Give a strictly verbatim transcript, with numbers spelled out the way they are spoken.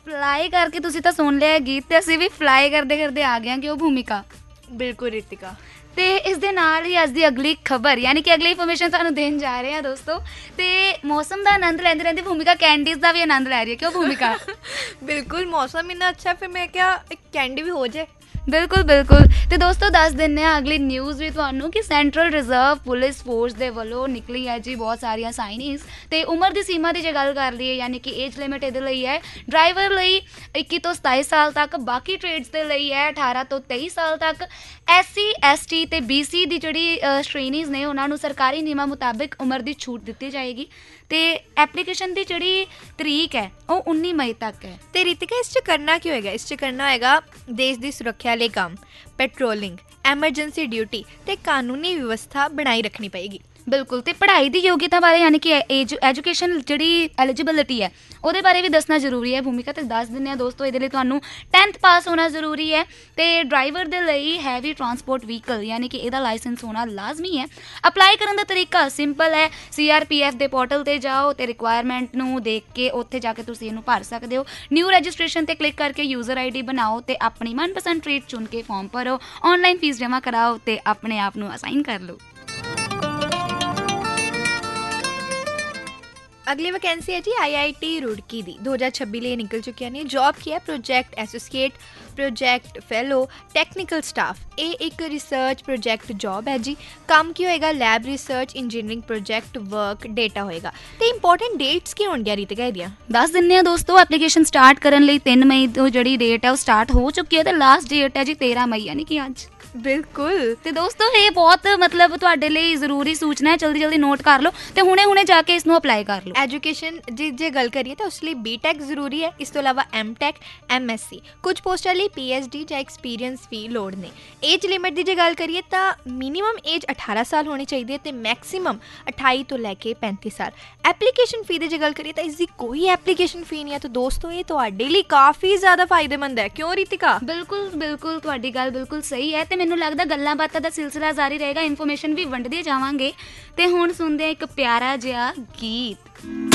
Fly ਕਰਕੇ ਤੁਸੀਂ ਤਾਂ ਸੁਣ ਲਿਆ ਗੀਤ, ਤੇ ਅਸੀਂ ਵੀ ਫਲਾਈ ਕਰਦੇ ਕਰਦੇ ਆ ਗਏ ਹਾਂ ਕਿ ਉਹ ਭੂਮਿਕਾ। ਬਿਲਕੁਲ ਰਿਤਿਕਾ। ਤੇ ਇਸ ਦੇ ਨਾਲ ਹੀ ਅੱਜ ਦੀ ਅਗਲੀ ਖਬਰ ਯਾਨੀ ਕਿ ਅਗਲੀ ਇਨਫੋਰਮੇਸ਼ਨ ਤੁਹਾਨੂੰ ਦੇਣ ਜਾ ਰਹੇ ਹਾਂ ਦੋਸਤੋ। ਤੇ ਮੌਸਮ ਦਾ ਆਨੰਦ ਲੈਂਦੇ ਰਹਿੰਦੇ ਭੂਮਿਕਾ ਕੈਂਡੀਜ਼ ਦਾ ਵੀ ਆਨੰਦ ਲੈ ਰਹੀ ਹੈ, ਕਿਉਂ ਭੂਮਿਕਾ? ਬਿਲਕੁਲ, ਮੌਸਮ ਇੰਨਾ ਅੱਛਾ, ਫਿਰ ਮੈਂ ਕਿਹਾ ਇੱਕ ਕੈਂਡੀ ਵੀ ਹੋ ਜਾਏ। ਬਿਲਕੁਲ ਬਿਲਕੁਲ। ਤੇ ਦੋਸਤੋ ਦੱਸ ਦਿੰਦੇ ਹਾਂ ਅਗਲੀ ਨਿਊਜ਼ ਵੀ ਤੁਹਾਨੂੰ ਕਿ ਸੈਂਟਰਲ ਰਿਜ਼ਰਵ ਪੁਲਿਸ ਫੋਰਸ ਦੇ ਵੱਲੋਂ ਨਿਕਲੀ ਹੈ ਜੀ ਬਹੁਤ ਸਾਰੀਆਂ ਸਾਈਨਿੰਗਸ। ਤੇ ਉਮਰ ਦੀ ਸੀਮਾ ਦੀ ਜੇ ਗੱਲ ਕਰ ਲਈਏ ਯਾਨੀ ਕਿ ਏਜ ਲਿਮਿਟ ਇਹਦੇ ਲਈ ਹੈ ਡਰਾਈਵਰ ਲਈ ਇੱਕੀ ਤੋਂ ਸਤਾਈ ਸਾਲ ਤੱਕ, ਬਾਕੀ ਟ੍ਰੇਡਸ ਦੇ ਲਈ ਹੈ ਅਠਾਰਾਂ ਤੋਂ ਤੇਈ ਸਾਲ ਤੱਕ। ਐਸ ਸੀ ਐਸ ਟੀ ਤੇ ਬੀ ਸੀ ਦੀ ਜਿਹੜੀ ਸ਼੍ਰੇਣੀਜ਼ ਨੇ ਉਹਨਾਂ ਨੂੰ ਸਰਕਾਰੀ ਨਿਯਮਾਂ ਮੁਤਾਬਿਕ ਉਮਰ ਦੀ ਛੂਟ ਦਿੱਤੀ ਜਾਏਗੀ। ਤੇ ਐਪਲੀਕੇਸ਼ਨ ਦੀ ਜਿਹੜੀ ਤਰੀਕ ਹੈ ਉਹ ਉੱਨੀ ਮਈ ਤੱਕ ਹੈ। ਤੇ ਰਿਤਿਕਾ ਇਸ 'ਚ ਕਰਨਾ ਕੀ ਹੋਏਗਾ? ਇਸ 'ਚ ਕਰਨਾ ਹੋਏਗਾ ਦੇਸ਼ ਦੀ ਸੁਰੱਖਿਆ ਲਈ ਕੰਮ, ਪੈਟਰੋਲਿੰਗ, ਐਮਰਜੈਂਸੀ ਡਿਊਟੀ ਤੇ ਕਾਨੂੰਨੀ ਵਿਵਸਥਾ ਬਣਾਈ ਰੱਖਣੀ ਪਏਗੀ। ਬਿਲਕੁਲ। ਤੇ ਪੜ੍ਹਾਈ ਦੀ ਯੋਗਤਾ ਬਾਰੇ ਯਾਨੀ ਕਿ ਏਜ ਐਜੂਕੇਸ਼ਨ ਜਿਹੜੀ ਐਲੀਜੀਬਿਲਿਟੀ ਹੈ ਉਹਦੇ ਬਾਰੇ ਵੀ ਦੱਸਣਾ ਜ਼ਰੂਰੀ ਹੈ ਭੂਮਿਕਾ। ਤੇ ਦੱਸ ਦਿੰਦੇ ਹਾਂ ਦੋਸਤੋ ਇਹਦੇ ਲਈ ਤੁਹਾਨੂੰ ਟੈਂਥ ਪਾਸ ਹੋਣਾ ਜ਼ਰੂਰੀ ਹੈ। ਤੇ ਡਰਾਈਵਰ ਦੇ ਲਈ ਹੈਵੀ ਟਰਾਂਸਪੋਰਟ ਵਹੀਕਲ ਯਾਨੀ ਕਿ ਇਹਦਾ ਲਾਇਸੈਂਸ ਹੋਣਾ ਲਾਜ਼ਮੀ ਹੈ। ਅਪਲਾਈ ਕਰਨ ਦਾ ਤਰੀਕਾ ਸਿੰਪਲ ਹੈ, ਸੀ ਆਰ ਪੀ ਐਫ ਦੇ ਪੋਰਟਲ 'ਤੇ ਜਾਓ ਤੇ ਰਿਕੁਆਇਰਮੈਂਟ ਨੂੰ ਦੇਖ ਕੇ ਉੱਥੇ ਜਾ ਕੇ ਤੁਸੀਂ ਇਹਨੂੰ ਭਰ ਸਕਦੇ ਹੋ। ਨਿਊ ਰਜਿਸਟ੍ਰੇਸ਼ਨ 'ਤੇ ਕਲਿੱਕ ਕਰਕੇ ਯੂਜ਼ਰ ਆਈ ਡੀ ਬਣਾਓ ਤੇ ਆਪਣੀ ਮਨਪਸੰਦ ਟ੍ਰੇਡ ਚੁਣ ਕੇ ਫਾਰਮ ਭਰੋ, ਔਨਲਾਈਨ ਫੀਸ ਜਮ੍ਹਾਂ ਕਰਾਓ ਤੇ ਆਪਣੇ ਆਪ ਨੂੰ ਅਸਾਈਨ ਕਰ ਲਓ। ਅਗਲੀ ਵੈਕੈਂਸੀ ਹੈ ਜੀ ਆਈ ਆਈ ਟੀ ਰੁੜਕੀ ਦੀ ਦੋ ਹਜ਼ਾਰ ਛੱਬੀ ਲਈ ਨਿਕਲ ਚੁੱਕੀਆਂ ਨੇ। ਜੌਬ ਕੀ ਹੈ? ਪ੍ਰੋਜੈਕਟ ਐਸੋਸੀਏਟ, ਪ੍ਰੋਜੈਕਟ ਫੈਲੋ, ਟੈਕਨੀਕਲ ਸਟਾਫ। ਇਹ ਇੱਕ ਰਿਸਰਚ ਪ੍ਰੋਜੈਕਟ ਜੌਬ ਹੈ ਜੀ। ਕੰਮ ਕੀ ਹੋਏਗਾ? Lab research, engineering project work, data ਹੋਏਗਾ। ਤੇ ਇੰਪੋਰਟੈਂਟ ਡੇਟਸ ਕੀ ਹੋਣਗੀਆਂ ਰਿਤਿਕਾ ਇਹਦੀਆਂ? ਦੱਸ ਦਿੰਦੇ ਹਾਂ ਦੋਸਤੋ। ਐਪਲੀਕੇਸ਼ਨ ਸਟਾਰਟ ਕਰਨ ਲਈ ਤਿੰਨ ਮਈ ਤੋਂ ਜਿਹੜੀ ਡੇਟ ਹੈ ਉਹ ਸਟਾਰਟ ਹੋ ਚੁੱਕੀ ਹੈ ਤੇ ਲਾਸਟ ਡੇਟ ਹੈ ਜੀ ਤੇਰਾਂ ਮਈ ਯਾਨੀ ਕਿ ਅੱਜ। ਬਿਲਕੁਲ। ਤੇ ਦੋਸਤੋ ਇਹ ਬਹੁਤ ਮਤਲਬ ਤੁਹਾਡੇ ਲਈ ਜ਼ਰੂਰੀ ਸੂਚਨਾ ਹੈ, ਜਲਦੀ ਜਲਦੀ ਨੋਟ ਕਰ ਲਓ ਤੇ ਹੁਣੇ ਹੁਣੇ ਜਾ ਕੇ ਇਸ ਨੂੰ ਅਪਲਾਈ ਕਰ ਲਓ। ਐਜੂਕੇਸ਼ਨ ਜੇ ਜੇ ਗੱਲ ਕਰੀਏ ਤਾਂ ਉਸ ਲਈ ਬੀ ਟੈਕ ਜ਼ਰੂਰੀ ਹੈ। ਇਸ ਤੋਂ ਇਲਾਵਾ M tech, M S C. ਕੁਝ ਪੋਸਟਾਂ ਲਈ ਪੀ ਐਚ ਡੀ ਜਾਂ ਐਕਸਪੀਰੀਅੰਸ ਵੀ ਲੋੜ ਨੇ। ਏਜ ਲਿਮਿਟ ਦੀ ਜੇ ਗੱਲ ਕਰੀਏ ਤਾਂ ਮਿਨੀਮਮ ਏਜ ਅਠਾਰਾਂ ਸਾਲ ਹੋਣੀ ਚਾਹੀਦੀ ਹੈ ਤੇ ਮੈਕਸੀਮਮ ਅਠਾਈ ਤੋਂ ਲੈ ਕੇ ਪੈਂਤੀ ਸਾਲ। ਐਪਲੀਕੇਸ਼ਨ ਫੀ ਦੀ ਜੇ ਗੱਲ ਕਰੀਏ ਤਾਂ ਇਸ ਦੀ ਕੋਈ ਐਪਲੀਕੇਸ਼ਨ ਫੀ ਨਹੀਂ ਹੈ। ਤਾਂ ਦੋਸਤੋ ਇਹ ਤੁਹਾਡੇ ਲਈ ਕਾਫੀ ਜ਼ਿਆਦਾ ਫਾਇਦੇਮੰਦ ਹੈ, ਕਿਉਂ ਰਿਤਿਕਾ? ਬਿਲਕੁਲ ਬਿਲਕੁਲ, ਤੁਹਾਡੀ ਗੱਲ ਬਿਲਕੁਲ ਸਹੀ ਹੈ। ਤੇ ਮੈਨੂੰ ਲੱਗਦਾ ਗੱਲਾਂ ਬਾਤਾਂ ਦਾ ਸਿਲਸਿਲਾ ਜਾਰੀ ਰਹੇਗਾ, ਇਨਫੋਰਮੇਸ਼ਨ ਵੀ ਵੰਡਦੇ ਜਾਵਾਂਗੇ। ਤੇ ਹੁਣ ਸੁਣਦੇ ਹਾਂ ਇੱਕ ਪਿਆਰਾ ਜਿਹਾ ਗੀਤ।